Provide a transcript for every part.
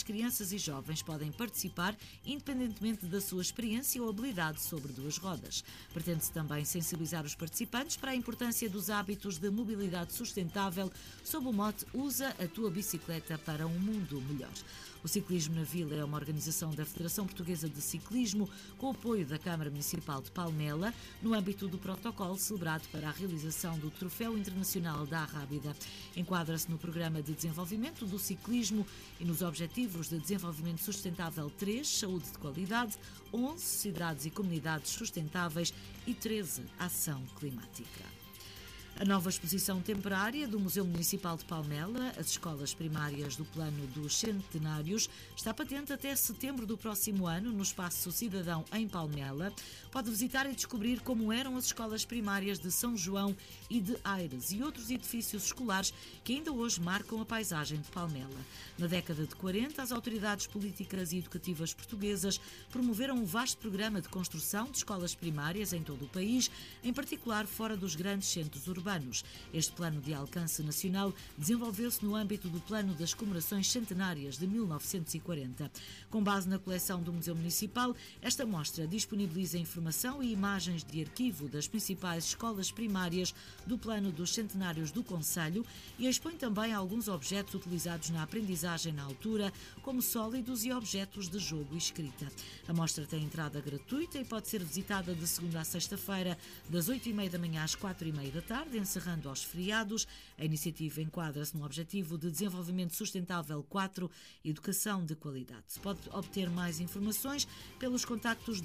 crianças e jovens podem participar independentemente da sua experiência ou habilidade sobre duas rodas. Pretende-se também sensibilizar os participantes para a importância dos hábitos de mobilidade sustentável sob o mote Usa a tua bicicleta para um mundo melhor. O Ciclismo na Vila é uma organização da Federação Portuguesa de Ciclismo com o apoio da Câmara Municipal de Palmela no âmbito do protocolo celebrado para a realização do Troféu Internacional da Arrábida. Enquadra-se no Programa de Desenvolvimento do Ciclismo e nos Objetivos de Desenvolvimento Sustentável 3, Saúde de Qualidade, 11, Cidades e Comunidades Sustentáveis e 13, Ação Climática. A nova exposição temporária do Museu Municipal de Palmela, as escolas primárias do Plano dos Centenários, está patente até setembro do próximo ano no Espaço Cidadão em Palmela. Pode visitar e descobrir como eram as escolas primárias de São João e de Aires e outros edifícios escolares que ainda hoje marcam a paisagem de Palmela. Na década de 40, as autoridades políticas e educativas portuguesas promoveram um vasto programa de construção de escolas primárias em todo o país, em particular fora dos grandes centros urbanos. Este plano de alcance nacional desenvolveu-se no âmbito do Plano das Comemorações Centenárias de 1940. Com base na coleção do Museu Municipal, esta mostra disponibiliza informação e imagens de arquivo das principais escolas primárias do Plano dos Centenários do Concelho e expõe também alguns objetos utilizados na aprendizagem na altura, como sólidos e objetos de jogo e escrita. A mostra tem entrada gratuita e pode ser visitada de segunda a sexta-feira, das 8h30 da manhã às 4h30 da tarde, encerrando aos feriados. A iniciativa enquadra-se no Objetivo de Desenvolvimento Sustentável 4, Educação de Qualidade. Se pode obter mais informações pelos contactos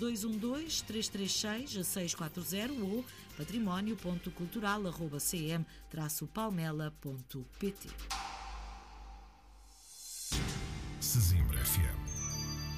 212-336-640 ou património.cultural@cm-palmela.pt. Sesimbra FM